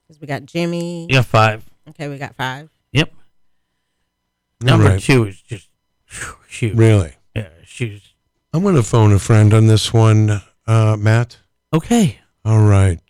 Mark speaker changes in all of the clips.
Speaker 1: Because we got Jimmy.
Speaker 2: You got 5.
Speaker 1: Okay, we got 5.
Speaker 2: Yep.
Speaker 3: All
Speaker 2: Number
Speaker 3: right.
Speaker 2: 2 is just shoot.
Speaker 3: Really?
Speaker 2: Yeah, shoes.
Speaker 3: I'm going to phone a friend on this one, Matt.
Speaker 2: Okay.
Speaker 3: All right.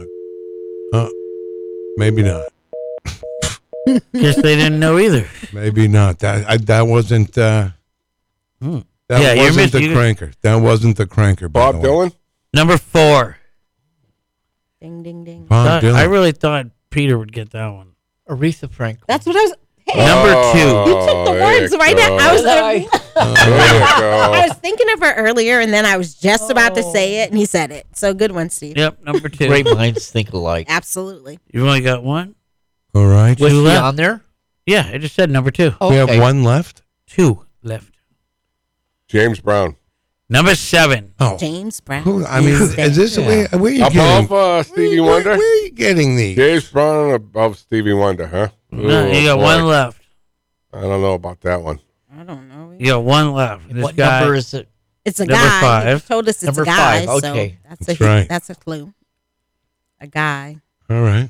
Speaker 3: Maybe not.
Speaker 2: Guess they didn't know either.
Speaker 3: Maybe not. That wasn't. That
Speaker 2: Yeah, you're
Speaker 3: wasn't the
Speaker 2: you-
Speaker 3: cranker. That wasn't the cranker. by
Speaker 4: Bob
Speaker 3: the way.
Speaker 4: Dylan?
Speaker 2: Number 4.
Speaker 1: Ding, ding, ding.
Speaker 3: Bob Dylan.
Speaker 2: I really thought Peter would get that one.
Speaker 5: Aretha Franklin.
Speaker 1: That's what I was. Hey,
Speaker 2: Number 2.
Speaker 1: you took the
Speaker 4: there
Speaker 1: words
Speaker 4: you
Speaker 1: right out.
Speaker 4: go.
Speaker 1: I was,
Speaker 4: There you
Speaker 1: I
Speaker 4: go.
Speaker 1: was thinking of her earlier, and then I was just about to say it, and he said it. So good one, Steve.
Speaker 2: Yep, number 2.
Speaker 5: Great minds think alike.
Speaker 1: Absolutely.
Speaker 2: You've only got 1?
Speaker 3: All right.
Speaker 5: Was
Speaker 2: Two
Speaker 5: she
Speaker 2: left.
Speaker 5: on there?
Speaker 2: Yeah, I just said number 2.
Speaker 5: Okay.
Speaker 3: We have 1 left.
Speaker 2: 2 left.
Speaker 4: James Brown.
Speaker 2: Number 7.
Speaker 3: Oh,
Speaker 1: James Brown.
Speaker 3: I mean, is this where are you getting?
Speaker 4: Above Stevie Wonder?
Speaker 3: Where are you getting these?
Speaker 4: James Brown above Stevie Wonder, huh?
Speaker 2: No,
Speaker 4: Ooh,
Speaker 2: you got
Speaker 4: boy.
Speaker 2: 1 left.
Speaker 4: I don't know about that one.
Speaker 1: I don't know.
Speaker 2: You got 1 left.
Speaker 5: And
Speaker 2: This
Speaker 5: what
Speaker 2: guy,
Speaker 5: number is it?
Speaker 1: It's a
Speaker 2: Number
Speaker 1: guy.
Speaker 2: 5.
Speaker 1: He told us it's
Speaker 5: Number
Speaker 1: a guy.
Speaker 5: 5, okay.
Speaker 1: So
Speaker 3: That's right.
Speaker 1: That's a clue. A guy.
Speaker 3: All right.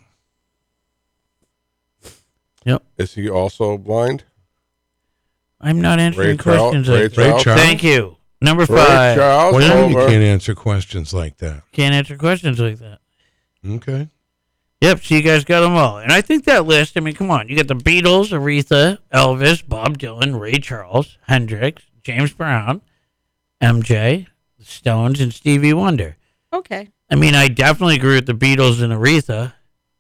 Speaker 4: Is he also blind?
Speaker 2: I'm not answering
Speaker 4: Ray Charles?
Speaker 2: questions
Speaker 4: Ray
Speaker 2: like that.
Speaker 4: Charles?
Speaker 2: Thank you. Number
Speaker 4: Ray
Speaker 2: 5.
Speaker 4: Charles
Speaker 3: What do you mean you
Speaker 4: over.
Speaker 3: can't answer questions like that?
Speaker 2: Can't answer questions like that.
Speaker 3: Okay.
Speaker 2: Yep, so you guys got them all. And I think that list, I mean, come on. You got the Beatles, Aretha, Elvis, Bob Dylan, Ray Charles, Hendrix, James Brown, MJ, the Stones, and Stevie Wonder.
Speaker 1: Okay.
Speaker 2: I mean, I definitely agree with the Beatles and Aretha.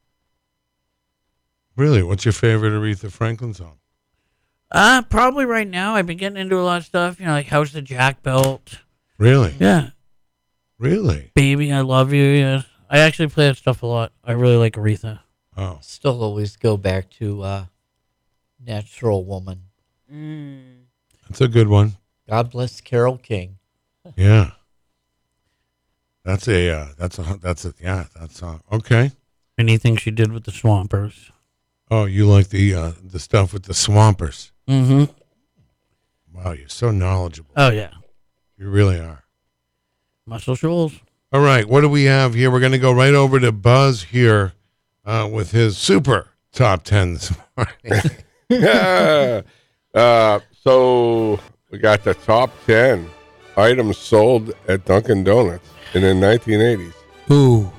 Speaker 3: Really? What's your favorite Aretha Franklin song?
Speaker 2: Probably right now. I've been getting into a lot of stuff, like House of Jack Built.
Speaker 3: Really?
Speaker 2: Yeah.
Speaker 3: Really?
Speaker 2: Baby, I Love You. Yeah. I actually play that stuff a lot. I really like Aretha.
Speaker 3: Oh.
Speaker 5: Still always go back to Natural Woman.
Speaker 3: That's a good one.
Speaker 5: God bless Carole King.
Speaker 3: Yeah. That's okay.
Speaker 2: Anything she did with the Swampers.
Speaker 3: Oh, you like the stuff with the Swampers.
Speaker 2: Mm-hmm.
Speaker 3: Wow, you're so knowledgeable.
Speaker 2: Oh, yeah.
Speaker 3: You really are.
Speaker 2: Muscle Shoals.
Speaker 3: All right, what do we have here? We're going to go right over to Buzz here with his super top 10 this morning.
Speaker 4: Yeah. So we got the top 10 items sold at Dunkin' Donuts in the 1980s.
Speaker 3: Ooh.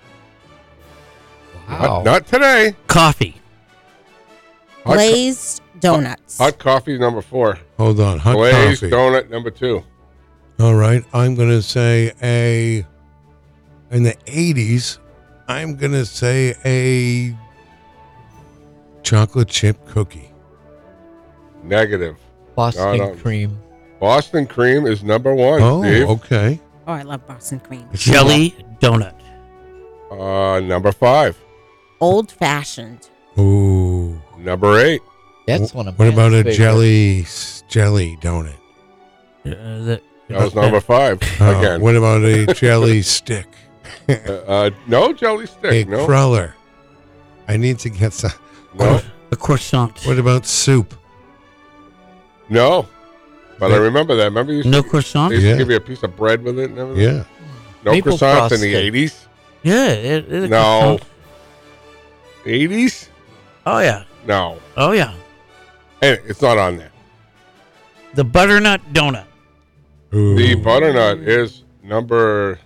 Speaker 5: Wow.
Speaker 4: Not today.
Speaker 2: Coffee.
Speaker 4: Hot
Speaker 1: Glazed donuts.
Speaker 4: Hot coffee number 4.
Speaker 3: Hold on. Hot
Speaker 4: Glazed
Speaker 3: coffee.
Speaker 4: donut number 2.
Speaker 3: All right, I'm going to say in the 80s, I'm going to say a chocolate chip cookie.
Speaker 4: Negative.
Speaker 5: Boston
Speaker 4: No.
Speaker 5: cream.
Speaker 4: Boston cream is number 1.
Speaker 3: Oh,
Speaker 4: Steve.
Speaker 3: okay.
Speaker 1: Oh, I love Boston cream.
Speaker 2: Jelly donut.
Speaker 4: Number 5.
Speaker 1: Old fashioned.
Speaker 3: Ooh.
Speaker 4: Number 8.
Speaker 5: That's one of
Speaker 3: What
Speaker 5: my
Speaker 3: about a
Speaker 5: favorites.
Speaker 3: jelly donut?
Speaker 4: That was number 5. Again.
Speaker 3: What about a jelly stick?
Speaker 4: No jelly stick.
Speaker 3: A
Speaker 4: No.
Speaker 3: cruller. I need to get some.
Speaker 4: No.
Speaker 2: A croissant.
Speaker 3: What about soup?
Speaker 4: No. But I remember that. Remember you
Speaker 2: No
Speaker 4: used
Speaker 2: croissant?
Speaker 4: they used
Speaker 3: Yeah.
Speaker 4: to give you a piece of bread with it and everything?
Speaker 3: Yeah.
Speaker 4: No
Speaker 5: Maple
Speaker 4: croissants in the
Speaker 5: frosting.
Speaker 4: 80s?
Speaker 2: Yeah. It
Speaker 4: No.
Speaker 2: croissant.
Speaker 4: 80s?
Speaker 2: Oh, yeah.
Speaker 4: No.
Speaker 2: Oh, yeah.
Speaker 4: Hey, it's not on there.
Speaker 2: The butternut donut.
Speaker 3: Ooh.
Speaker 4: The butternut is number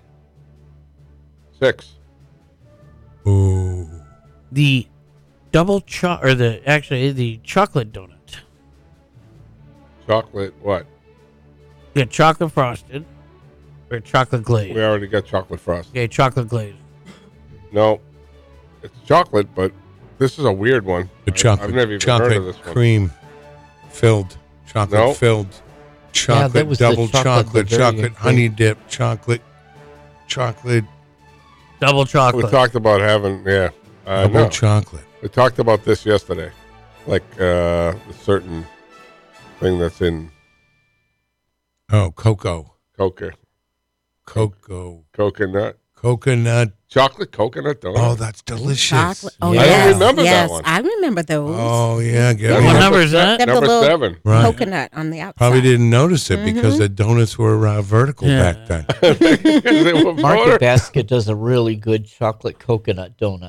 Speaker 4: 6.
Speaker 3: Ooh.
Speaker 2: The double the chocolate donut.
Speaker 4: Chocolate what?
Speaker 2: You got chocolate frosted or chocolate glazed.
Speaker 4: We already got chocolate frost.
Speaker 2: Okay, chocolate glazed.
Speaker 4: No. It's chocolate, but this is a weird one.
Speaker 3: The
Speaker 4: I've never even heard of this one.
Speaker 3: cream filled. Chocolate
Speaker 4: No.
Speaker 3: filled.
Speaker 5: that
Speaker 3: Chocolate,
Speaker 5: was the
Speaker 3: double
Speaker 5: chocolate
Speaker 3: chocolate,
Speaker 5: Bavarian
Speaker 3: honey
Speaker 5: cream.
Speaker 3: dip, chocolate.
Speaker 2: Double chocolate.
Speaker 4: We talked about having,
Speaker 3: Double
Speaker 4: no.
Speaker 3: chocolate.
Speaker 4: We talked about this yesterday. Like a certain thing that's in
Speaker 3: Oh, cocoa.
Speaker 4: coconut.
Speaker 3: Coconut.
Speaker 4: Chocolate coconut donut.
Speaker 3: Oh, that's delicious.
Speaker 1: Chocolate. Oh,
Speaker 3: Yeah.
Speaker 4: I don't
Speaker 1: yes.
Speaker 4: remember that
Speaker 1: yes.
Speaker 4: one.
Speaker 1: I remember those.
Speaker 3: Oh, yeah. Get
Speaker 4: That's
Speaker 3: me.
Speaker 2: What
Speaker 3: that.
Speaker 2: number is that?
Speaker 1: They have the
Speaker 4: Number
Speaker 1: little
Speaker 4: 7.
Speaker 3: Right.
Speaker 1: Coconut on the outside.
Speaker 3: Probably didn't notice it because the donuts were vertical
Speaker 2: Yeah.
Speaker 3: back then.
Speaker 4: They were
Speaker 5: Market
Speaker 4: butter.
Speaker 5: Basket does a really good chocolate coconut donut.